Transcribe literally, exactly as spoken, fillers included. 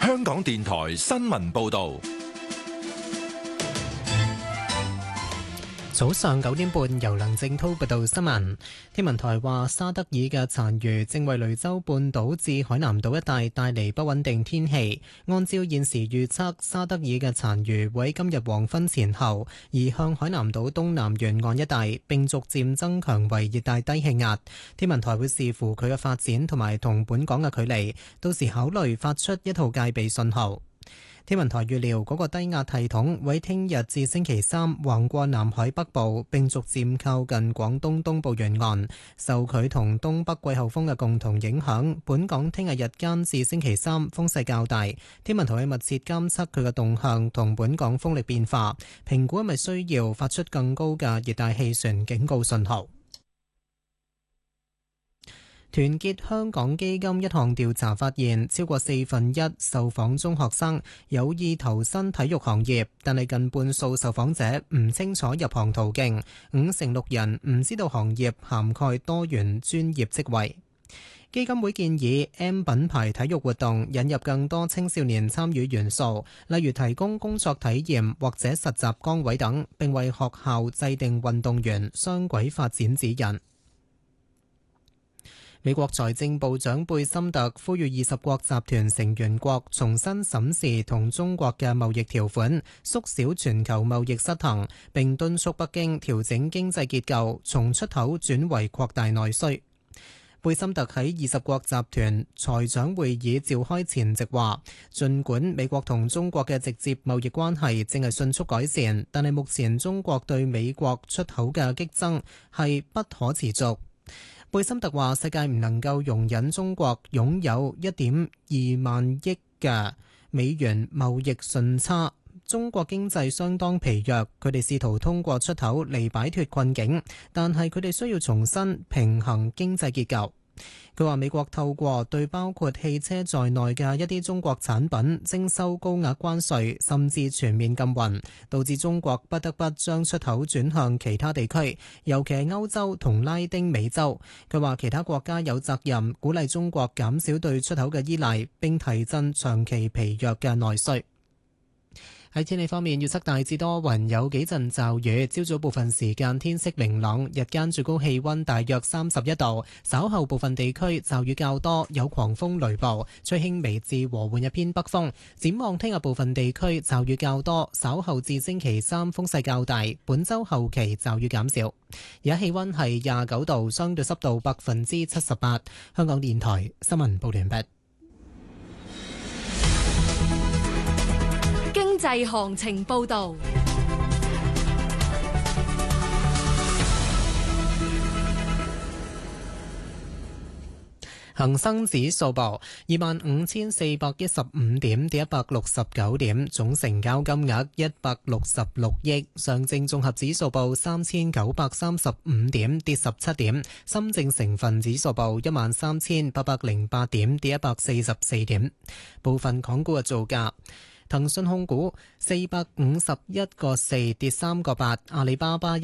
香港電台新聞報道。 早上九點半，由梁正濤報道新聞。天文台話，沙德爾嘅殘餘正為雷州半島至海南島一帶帶嚟不穩定天氣。按照現時預測，沙德爾嘅殘餘會喺今日黃昏前後移向海南島東南沿岸一帶，並逐漸增強為熱帶低氣壓。天文台會視乎佢嘅發展同埋同本港嘅距離，到時考慮發出一套戒備信號。天文台預料嗰個低壓系統會喺聽日至星期三橫過南海北部，並逐漸靠近廣東東部沿岸。受佢同東北季候風嘅共同影響，本港聽日日間至星期三風勢較大。天文台會密切監測佢嘅動向同本港風力變化，評估係咪需要發出更高嘅熱帶氣旋警告信號。團結香港基金一項調查發現，超過四分一受訪中學生有意投身體育行業，但係近半數受訪者唔清楚入行途徑，五成六人唔知道行業涵蓋多元專業職位。基金會建議 M 品牌體育活動引入更多青少年參與元素，例如提供工作體驗或者實習崗位等，並為學校制定運動員雙軌發展指引。美國財政部長貝森特呼籲二十國集團成員國重新審視同中國嘅貿易條款，縮小全球貿易失衡，並敦促北京調整經濟結構，從出口轉為擴大內需。貝森特喺二十國集團財長會議召開前夕話，儘管美國同中國嘅直接貿易關係正係迅速改善，但係目前中國對美國出口嘅激增係不可持續。貝森特話：世界唔能夠容忍中國擁有一點二萬億嘅美元貿易順差。中國經濟相當疲弱，佢哋試圖通過出口嚟擺脫困境，但係佢哋需要重新平衡經濟結構。佢話美國透過對包括汽車在內嘅一啲中國產品徵收高額關稅，甚至全面禁運，導致中國不得不將出口轉向其他地區，尤其係歐洲同拉丁美洲。佢話其他國家有責任鼓勵中國減少對出口嘅依賴，並提振長期疲弱嘅內需。喺天氣方面，預測大致多雲，有幾陣驟雨。朝早部分時間天色明朗，日間最高氣溫大約三十一度。稍後部分地區驟雨較多，有狂風雷暴，吹輕微至和緩一偏北風。展望聽日部分地區驟雨較多，稍後至星期三風勢較大。本週後期驟雨減少。而家氣溫係廿九度，相對濕度百分之七十八。香港電台新聞報完畢。 經濟行情報道。 恒生指數報二萬五千四百一十五點，跌一百六十九點，總成交金額一百六十六億。上證綜合指數報三千九百三十五點，跌十七點。深證成分指數報一萬三千八百零八點，跌一百四十四點。部分港股嘅造價。騰訊控股四百五十一個四跌三個八，阿里巴巴